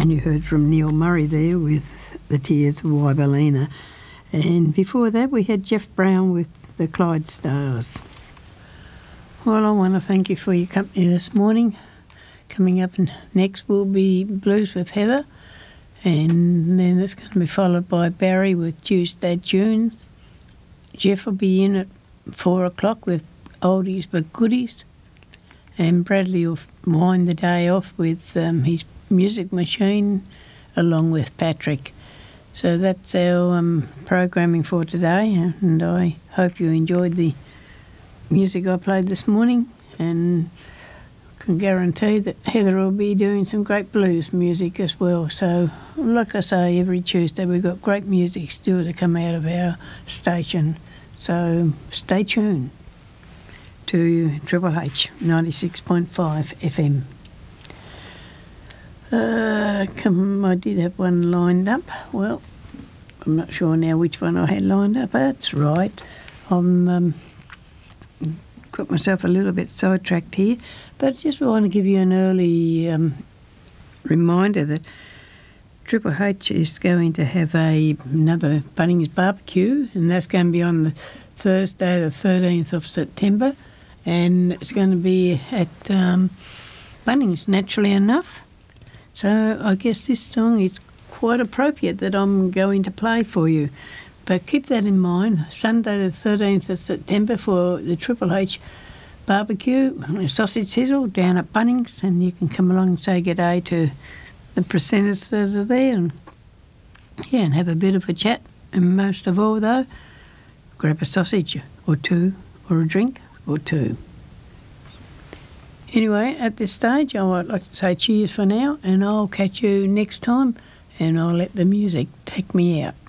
And you heard from Neil Murray there with The Tears of Wyballina. And before that, we had Jeff Brown with the Clyde Stars. Well, I want to thank you for your company this morning. Coming up next will be Blues with Heather. And then it's going to be followed by Barry with Tuesday Tunes. Jeff will be in at 4 o'clock with Oldies but Goodies. And Bradley will wind the day off with his music machine along with Patrick. So that's our programming for today, and I hope you enjoyed the music I played this morning, and can guarantee that Heather will be doing some great blues music as well. So like I say, every Tuesday we've got great music still to come out of our station, so stay tuned to Triple H 96.5 FM. I did have one lined up. Well, I'm not sure now which one I had lined up. That's right. I'm got myself a little bit sidetracked here, but I just want to give you an early reminder that Triple H is going to have another Bunnings barbecue, and that's going to be on the Thursday, the 13th of September, and it's going to be at Bunnings, naturally enough. So I guess this song is quite appropriate that I'm going to play for you. But keep that in mind, Sunday the 13th of September for the Triple H barbecue, a sausage sizzle down at Bunnings, and you can come along and say good day to the presenters that are there, and have a bit of a chat. And most of all, though, grab a sausage or two, or a drink or two. Anyway, at this stage, I would like to say cheers for now, and I'll catch you next time, and I'll let the music take me out.